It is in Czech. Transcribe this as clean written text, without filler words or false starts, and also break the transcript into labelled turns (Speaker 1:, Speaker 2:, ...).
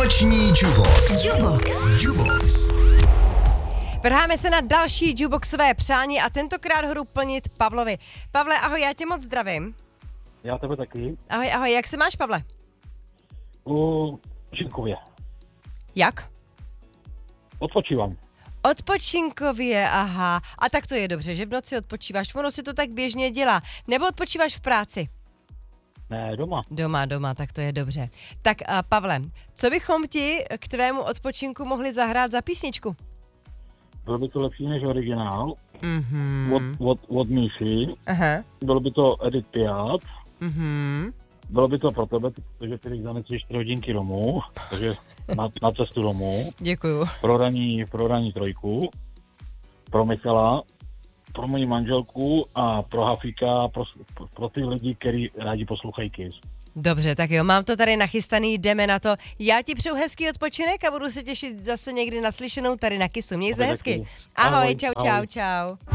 Speaker 1: Noční Jubox.
Speaker 2: Vrháme se na další jukeboxové přání a tentokrát hru plnit Pavlovi. Pavle, ahoj, já tě moc zdravím.
Speaker 3: Já tebe taky.
Speaker 2: Ahoj, jak se máš, Pavle?
Speaker 3: U Žinkově.
Speaker 2: Jak?
Speaker 3: Odpočívám.
Speaker 2: Odpočinkově, aha. A tak to je dobře, že v noci odpočíváš. Ono si to tak běžně dělá. Nebo odpočíváš v práci?
Speaker 3: Ne, doma.
Speaker 2: Doma, tak to je dobře. Tak Pavle, co bychom ti k tvému odpočinku mohli zahrát za písničku?
Speaker 3: Bylo by to lepší než originál.
Speaker 2: Mhm.
Speaker 3: Od Míši.
Speaker 2: Aha.
Speaker 3: Bylo by to Edith Piaf.
Speaker 2: Mhm.
Speaker 3: Bylo by to pro tebe, protože ty zanecíš 4 hodinky domů, takže na cestu domů.
Speaker 2: Děkuju.
Speaker 3: Pro raní trojku. Pro Michala. Pro moji manželku a pro Hafíka, pro ty lidi, kteří rádi poslouchají Kiss.
Speaker 2: Dobře, tak jo, mám to tady nachystaný, jdeme na to. Já ti přeju hezký odpočinek a budu se těšit zase někdy naslyšenou tady na Kissu. Měj se hezky. Ahoj, čau.